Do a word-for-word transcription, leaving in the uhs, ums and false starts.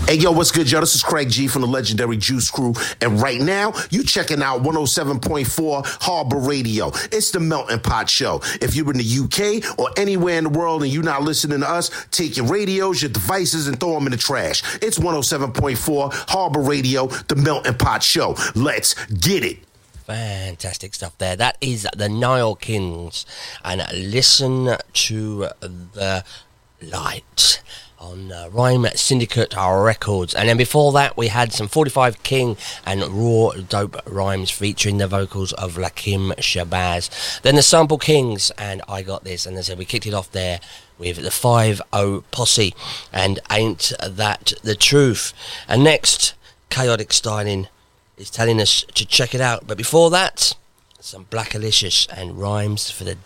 Hey, yo, what's good, yo? This is Craig G from the legendary Juice Crew. And right now, you checking out one oh seven point four Harbor Radio. It's the Melting Pot Show. If you're in the U K or anywhere in the world and you're not listening to us, take your radios, your devices, and throw them in the trash. It's one oh seven point four Harbor Radio, the Melting Pot Show. Let's get it. Fantastic stuff there. That is the Nile Kings. And listen to the light on uh, Rhyme Syndicate Records. And then before that, we had some forty-five King and Raw Dope Rhymes featuring the vocals of Lakim Shabazz. Then the Sample Kings and I Got This. And as I said, we kicked it off there with the five oh Posse and Ain't That the Truth. And next, Chaotic Styling is telling us to check it out. But before that, some Black Alicious and Rhymes for the